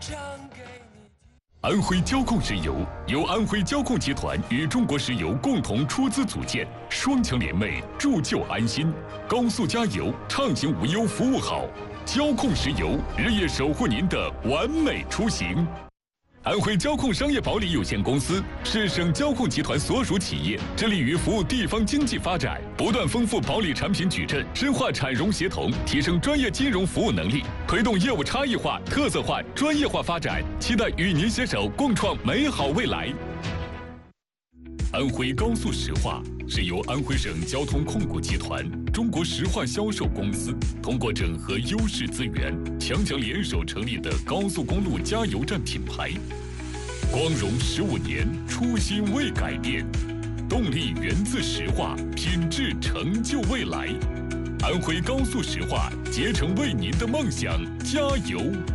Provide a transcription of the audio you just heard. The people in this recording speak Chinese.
安徽交控石油由安徽交控集团与中国石油共同出资组建，双强联袂，铸就安心。高速加油，畅行无忧，服务好。交控石油日夜守护您的完美出行。安徽交控商业保理有限公司是省交控集团所属企业，致力于服务地方经济发展，不断丰富保理产品矩阵，深化产融协同，提升专业金融服务能力，推动业务差异化、特色化、专业化发展，期待与您携手共创美好未来。安徽高速石化是由安徽省交通控股集团、中国石化销售公司通过整合优势资源，强强联手成立的高速公路加油站品牌。光荣15年，初心未改变，动力源自石化，品质成就未来。安徽高速石化，竭诚为您的梦想加油。